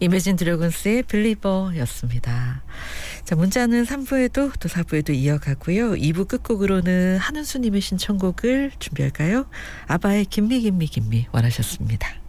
이매진 드래곤스의 빌리버였습니다. 자, 문자는 3부에도 또 4부에도 이어가고요. 2부 끝곡으로는 한은수님의 신청곡을 준비할까요? 아바의 김미 원하셨습니다.